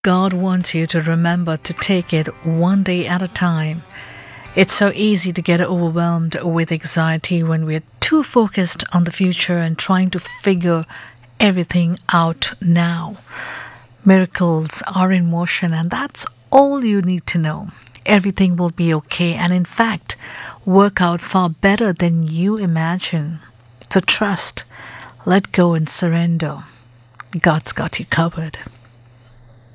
God wants you to remember to take it one day at a time. It's so easy to get overwhelmed with anxiety when we're too focused on the future and trying to figure everything out now. Miracles are in motion, and that's all you need to know. Everything will be okay, and in fact, work out far better than you imagine. So trust, let go, and surrender. God's got you covered.